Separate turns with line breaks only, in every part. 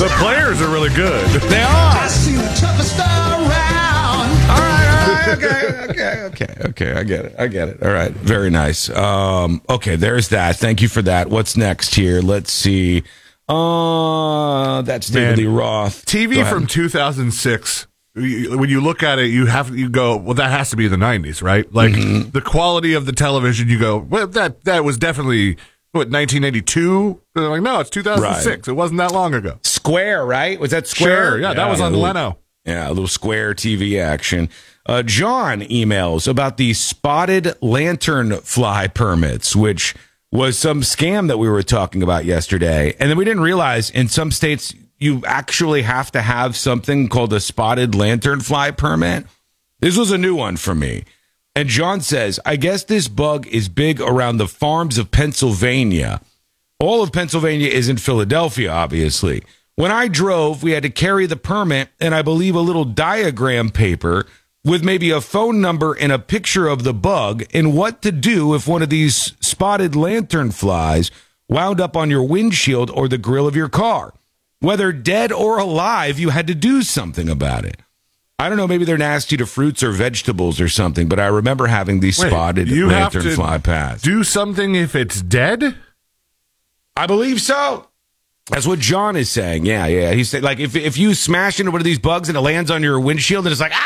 The players are really good.
They are. I see the toughest around. All right. Okay. I get it. All right. Very nice. Okay, there's that. Thank you for that. What's next here? Let's see. That's David Lee Roth.
TV from 2006. When you look at it, you go, well, that has to be the 90s, right? Like the quality of the television, you go, well, that was definitely 1982. They're like, no, it's 2006. Right. It wasn't that long ago.
Square, right? Was that Square?
Sure, yeah, that was on Leno.
Yeah, a little Square TV action. John emails about the spotted lantern fly permits, which was some scam that we were talking about yesterday. And then we didn't realize in some states you actually have to have something called a spotted lanternfly permit. This was a new one for me. And John says, I guess this bug is big around the farms of Pennsylvania. All of Pennsylvania is in Philadelphia, obviously. When I drove, we had to carry the permit and I believe a little diagram paper with maybe a phone number and a picture of the bug and what to do if one of these spotted lanternflies wound up on your windshield or the grill of your car. Whether dead or alive, you had to do something about it. I don't know, maybe they're nasty to fruits or vegetables or something, but I remember having these spotted lanternfly pads.
Do something if it's dead?
I believe so. That's what John is saying. Yeah. He said, like, if you smash into one of these bugs and it lands on your windshield and it's like,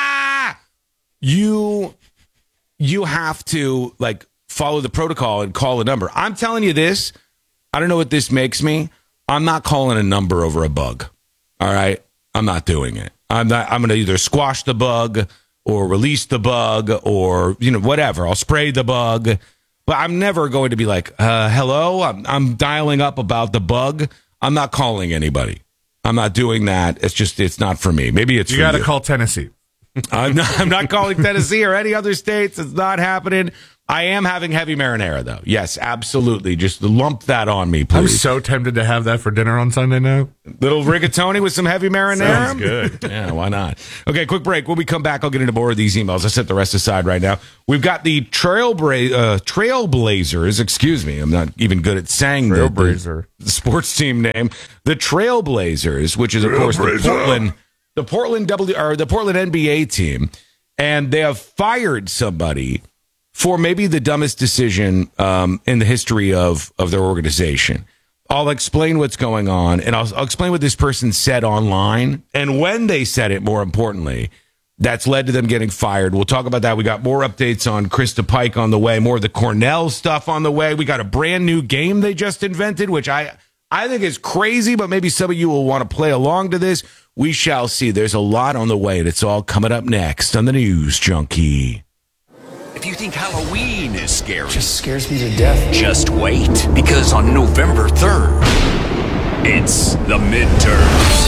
you have to, like, follow the protocol and call a number. I'm telling you this. I don't know what this makes me. I'm not calling a number over a bug. All right? I'm not doing it. I'm going to either squash the bug or release the bug or, whatever. I'll spray the bug. But I'm never going to be like, hello, I'm dialing up about the bug. I'm not calling anybody. I'm not doing that. It's not for me. Maybe it's
you got to call Tennessee.
I'm not calling Tennessee or any other states. It's not happening. I am having heavy marinara, though. Yes, absolutely. Just lump that on me, please.
I'm so tempted to have that for dinner on Sunday now.
Little rigatoni with some heavy marinara?
Sounds good.
Yeah, why not? Okay, quick break. When we come back, I'll get into more of these emails. I set the rest aside right now. We've got the Trailblazers. Excuse me. I'm not even good at saying the sports team name. The Trailblazers, which is, of course, the Portland NBA team. And they have fired somebody for maybe the dumbest decision in the history of their organization. I'll explain what's going on, and I'll explain what this person said online, and when they said it, more importantly, that's led to them getting fired. We'll talk about that. We got more updates on Krista Pike on the way, more of the Cornell stuff on the way. We got a brand new game they just invented, which I think is crazy, but maybe some of you will want to play along to this. We shall see. There's a lot on the way, and it's all coming up next on the News Junkie.
If you think Halloween is scary,
it just scares me to death.
Just wait, because on November 3rd, it's the midterms.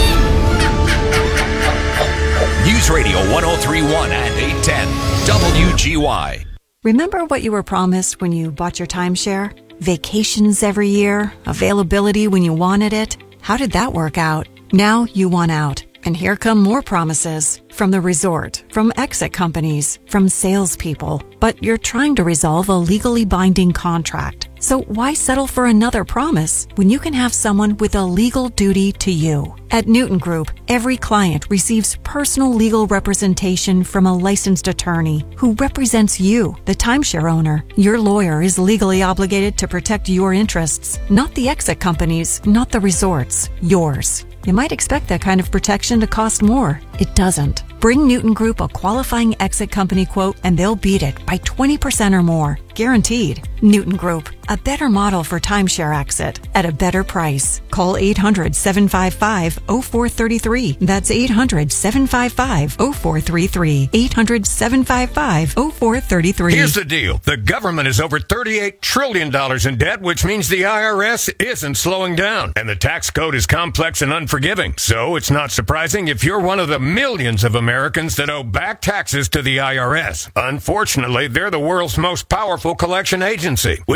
News Radio 1031 and 810 WGY.
Remember what you were promised when you bought your timeshare? Vacations every year, availability when you wanted it. How did that work out? Now you want out. And here come more promises from the resort, from exit companies, from salespeople. But you're trying to resolve a legally binding contract. So why settle for another promise when you can have someone with a legal duty to you? At Newton Group, every client receives personal legal representation from a licensed attorney who represents you, the timeshare owner. Your lawyer is legally obligated to protect your interests, not the exit companies, not the resorts, yours. You might expect that kind of protection to cost more. It doesn't. Bring Newton Group a qualifying exit company quote and they'll beat it by 20% or more. Guaranteed. Newton Group, a better model for timeshare exit at a better price. Call 800-755-0433. That's 800-755-0433. 800-755-0433.
Here's the deal. The government is over $38 trillion in debt, which means the IRS isn't slowing down. And the tax code is complex and unforgiving. So it's not surprising if you're one of the millions of Americans that owe back taxes to the IRS. Unfortunately, they're the world's most powerful collection agency with the ability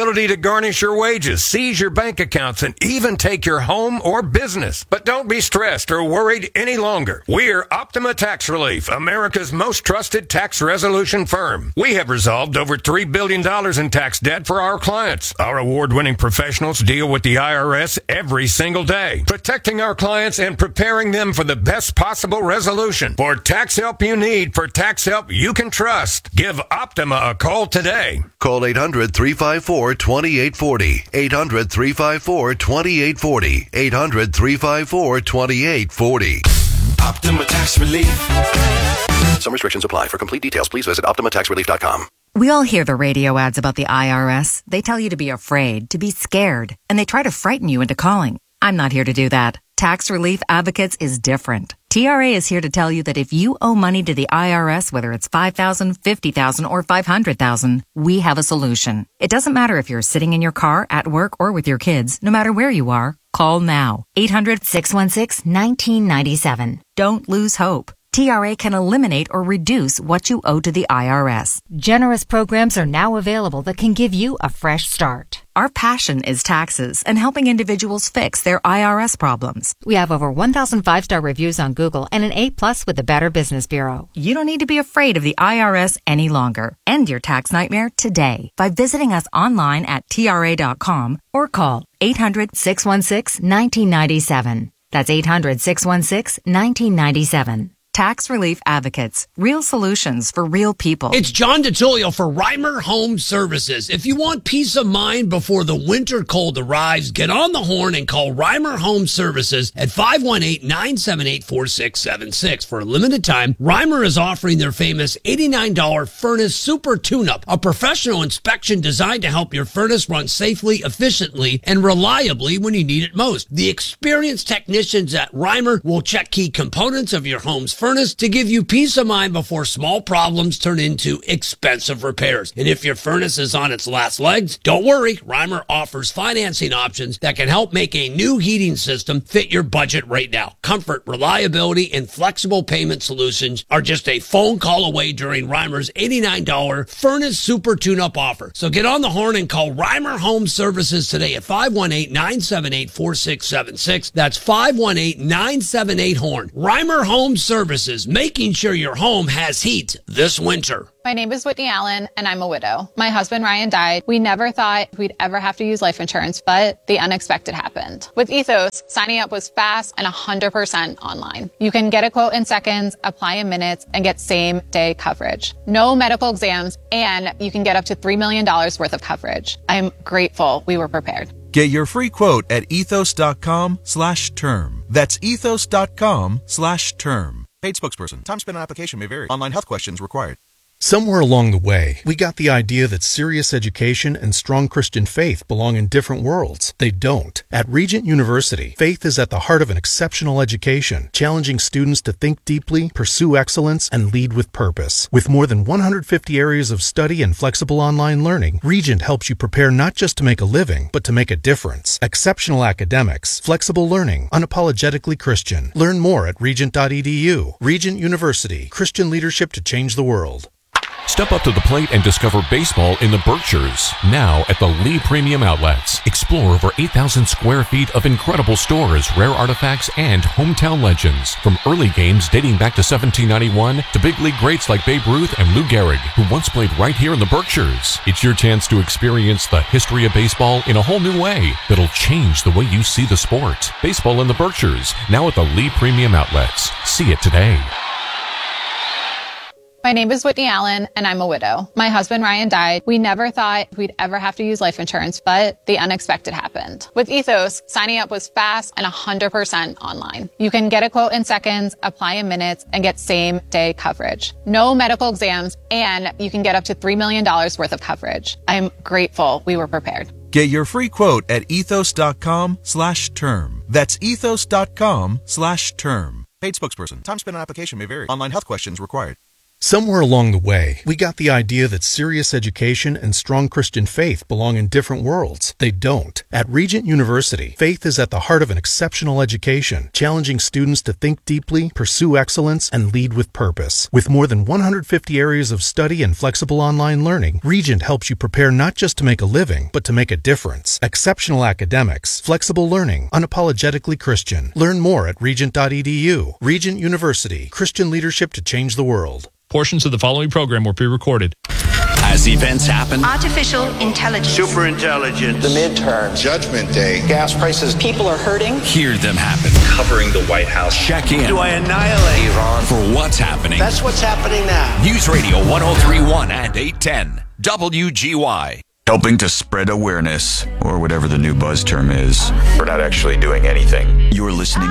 ability to garnish your wages, seize your bank accounts, and even take your home or business. But don't be stressed or worried any longer. We're Optima Tax Relief, America's most trusted tax resolution firm. We have resolved over $3 billion in tax debt for our clients. Our award-winning professionals deal with the IRS every single day, protecting our clients and preparing them for the best possible resolution. For tax help you need, for tax help you can trust, give Optima a call today.
Call 800-354-2840. 800-354-2840. 800-354-2840.
Optima Tax Relief.
Some restrictions apply. For complete details, please visit OptimaTaxRelief.com.
We all hear the radio ads about the IRS. They tell you to be afraid, to be scared, and they try to frighten you into calling. I'm not here to do that. Tax Relief Advocates is different. TRA is here to tell you that if you owe money to the IRS, whether it's $5,000, $50,000, or $500,000, we have a solution. It doesn't matter if you're sitting in your car, at work, or with your kids. No matter where you are, call now. 800-616-1997. Don't lose hope. TRA can eliminate or reduce what you owe to the IRS.
Generous programs are now available that can give you a fresh start.
Our passion is taxes and helping individuals fix their IRS problems.
We have over 1,000 5-star reviews on Google and an A+ with the Better Business Bureau.
You don't need to be afraid of the IRS any longer. End your tax nightmare today by visiting us online at TRA.com or call 800-616-1997. That's 800-616-1997. Tax Relief Advocates. Real solutions for real people.
It's John DeTullio for Reimer Home Services. If you want peace of mind before the winter cold arrives, get on the horn and call Reimer Home Services at 518-978-4676. For a limited time, Reimer is offering their famous $89 Furnace Super Tune-Up, a professional inspection designed to help your furnace run safely, efficiently, and reliably when you need it most. The experienced technicians at Reimer will check key components of your home's furnace to give you peace of mind before small problems turn into expensive repairs. And if your furnace is on its last legs, don't worry. Reimer offers financing options that can help make a new heating system fit your budget right now. Comfort, reliability, and flexible payment solutions are just a phone call away during Reimer's $89 Furnace Super Tune-Up offer. So get on the horn and call Reimer Home Services today at 518-978-4676. That's 518-978-HORN. Reimer Home Services, making sure your home has heat this winter.
My name is Whitney Allen, and I'm a widow. My husband, Ryan, died. We never thought we'd ever have to use life insurance, but the unexpected happened. With Ethos, signing up was fast and 100% online. You can get a quote in seconds, apply in minutes, and get same-day coverage. No medical exams, and you can get up to $3 million worth of coverage. I'm grateful we were prepared.
Get your free quote at ethos.com/term. That's ethos.com/term. Paid spokesperson. Time spent on application may vary. Online health questions required.
Somewhere along the way, we got the idea that serious education and strong Christian faith belong in different worlds. They don't. At Regent University, faith is at the heart of an exceptional education, challenging students to think deeply, pursue excellence, and lead with purpose. With more than 150 areas of study and flexible online learning, Regent helps you prepare not just to make a living, but to make a difference. Exceptional academics, flexible learning, unapologetically Christian. Learn more at regent.edu. Regent University, Christian leadership to change the world.
Step up to the plate and discover baseball in the Berkshires. Now at the Lee Premium Outlets. Explore over 8,000 square feet of incredible stores, rare artifacts, and hometown legends. From early games dating back to 1791 to big league greats like Babe Ruth and Lou Gehrig, who once played right here in the Berkshires. It's your chance to experience the history of baseball in a whole new way that'll change the way you see the sport. Baseball in the Berkshires, now at the Lee Premium Outlets. See it today.
My name is Whitney Allen, and I'm a widow. My husband, Ryan, died. We never thought we'd ever have to use life insurance, but the unexpected happened. With Ethos, signing up was fast and 100% online. You can get a quote in seconds, apply in minutes, and get same-day coverage. No medical exams, and you can get up to $3 million worth of coverage. I'm grateful we were prepared.
Get your free quote at ethos.com/term. That's ethos.com/term. Paid spokesperson. Time spent on application may vary. Online health questions required.
Somewhere along the way, we got the idea that serious education and strong Christian faith belong in different worlds. They don't. At Regent University, faith is at the heart of an exceptional education, challenging students to think deeply, pursue excellence, and lead with purpose. With more than 150 areas of study and flexible online learning, Regent helps you prepare not just to make a living, but to make a difference. Exceptional academics, flexible learning, unapologetically Christian. Learn more at regent.edu. Regent University, Christian leadership to change the world.
Portions of the following program were pre-recorded.
As events happen,
artificial intelligence,
superintelligence,
the midterms,
Judgment Day,
gas prices, people are hurting.
hear them happen.
covering the White House.
Check in.
Do I annihilate
Iran?
For what's happening.
That's what's happening now.
News Radio 103.1 and 810 WGY.
Helping to spread awareness, or whatever the new buzz term is. We're not actually doing anything.
You're listening